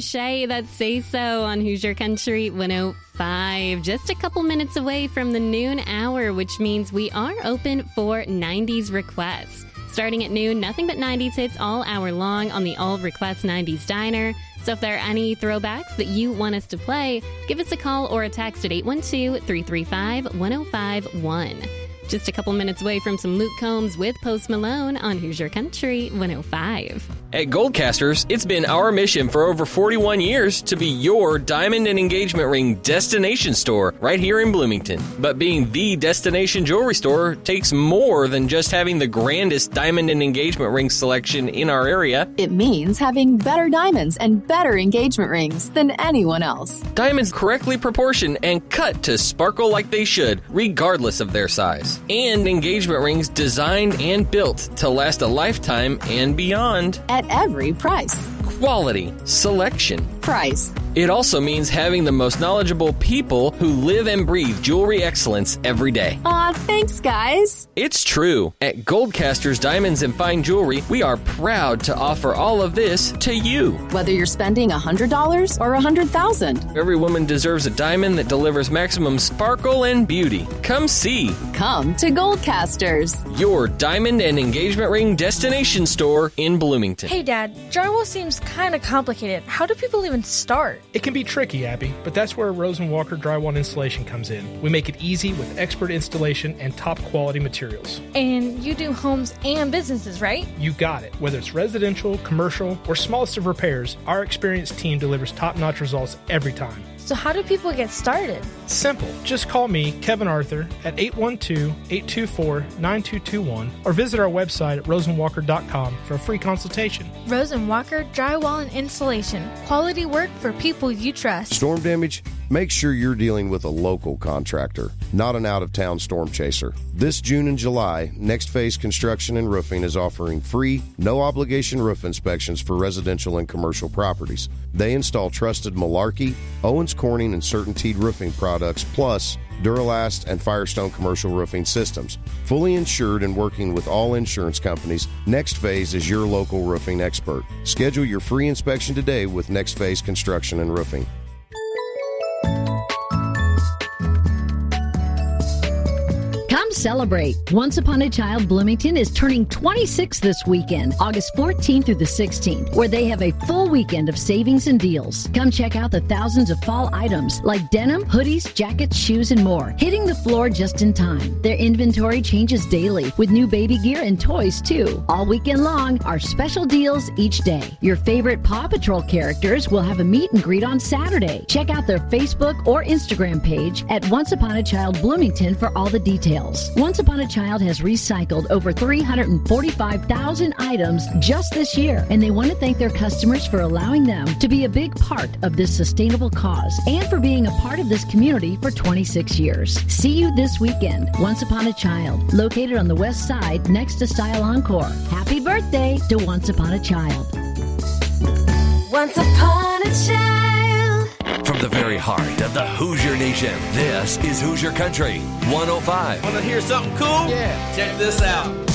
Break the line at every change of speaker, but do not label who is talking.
Shay. That's Say So on Hoosier Country 105. Just a couple minutes away from the noon hour, which means we are open for 90s requests. Starting at noon, nothing but 90s hits all hour long on the All Request 90s Diner. So if there are any throwbacks that you want us to play, give us a call or a text at 812-335-1051. Just a couple minutes away from some Luke Combs with Post Malone on Hoosier Country 105.
At Goldcasters, it's been our mission for over 41 years to be your diamond and engagement ring destination store right here in Bloomington. But being the destination jewelry store takes more than just having the grandest diamond and engagement ring selection in our area.
It means having better diamonds and better engagement rings than anyone else.
Diamonds correctly proportioned and cut to sparkle like they should, regardless of their size. And engagement rings designed and built to last a lifetime and beyond.
At every price.
Quality, selection,
price.
It also means having the most knowledgeable people who live and breathe jewelry excellence every day.
Aw, thanks, guys.
It's true. At Goldcasters Diamonds and Fine Jewelry, we are proud to offer all of this to you.
Whether you're spending $100 or $100,000.
Every woman deserves a diamond that delivers maximum sparkle and beauty. Come see.
Come to Goldcasters.
Your diamond and engagement ring destination store in Bloomington.
Hey, Dad, drywall seems kind of complicated. How do people even start?
It can be tricky, Abby, but that's where Rose & Walker Drywall Installation comes in. We make it easy with expert installation and top-quality materials.
And you do homes and businesses, right?
You got it. Whether it's residential, commercial, or smallest of repairs, our experienced team delivers top-notch results every time.
So how do people get started?
Simple. Just call me, Kevin Arthur, at 812-824-9221 or visit our website at rosenwalker.com for a free consultation.
Rose & Walker Drywall and Installation. Quality work for people you trust.
Storm damage? Make sure you're dealing with a local contractor, not an out-of-town storm chaser. This June and July, Next Phase Construction and Roofing is offering free, no-obligation roof inspections for residential and commercial properties. They install trusted Malarkey, Owens Corning, and CertainTeed roofing products, plus Duralast and Firestone commercial roofing systems. Fully insured and working with all insurance companies, Next Phase is your local roofing expert. Schedule your free inspection today with Next Phase Construction and Roofing.
Come celebrate. Once Upon a Child Bloomington is turning 26 this weekend, August 14th through the 16th, where they have a full weekend of savings and deals. Come check out the thousands of fall items like denim, hoodies, jackets, shoes, and more, hitting the floor just in time. Their inventory changes daily with new baby gear and toys, too. All weekend long are special deals each day. Your favorite Paw Patrol characters will have a meet and greet on Saturday. Check out their Facebook or Instagram page at Once Upon a Child Bloomington for all the details. Once Upon a Child has recycled over 345,000 items just this year, and they want to thank their customers for allowing them to be a big part of this sustainable cause and for being a part of this community for 26 years. See you this weekend. Once Upon a Child, located on the west side next to Style Encore. Happy birthday to Once Upon a Child.
Once upon a child.
From the very heart of the Hoosier Nation, this is Hoosier Country 105.
Want to hear something cool?
Yeah.
Check this out.